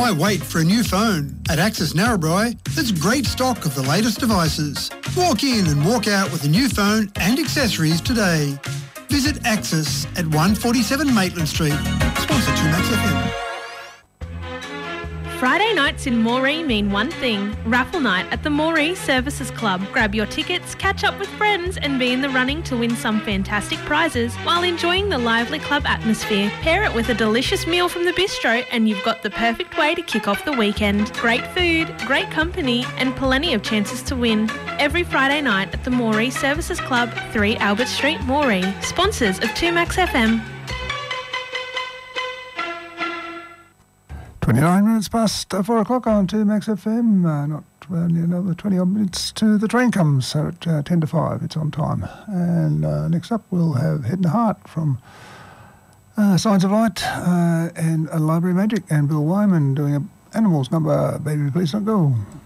Why wait for a new phone? At Access Narrabri, there's great stock of the latest devices. Walk in and walk out with a new phone and accessories today. Visit Access at 147 Maitland Street. Sponsor 2Max FM. Friday nights in Moree mean one thing, raffle night at the Moree Services Club. Grab your tickets, catch up with friends and be in the running to win some fantastic prizes while enjoying the lively club atmosphere. Pair it with a delicious meal from the bistro and you've got the perfect way to kick off the weekend. Great food, great company and plenty of chances to win. Every Friday night at the Moree Services Club, 3 Albert Street, Moree. Sponsors of 2Max FM. 29 minutes past 4 o'clock on 2Max FM. Not only another 20 odd minutes to the train comes, so at 10 to 5, it's on time. And next up, we'll have Head and Heart from Signs of Light and Library Magic, and Bill Wyman doing Animals number Baby Please Don't Go.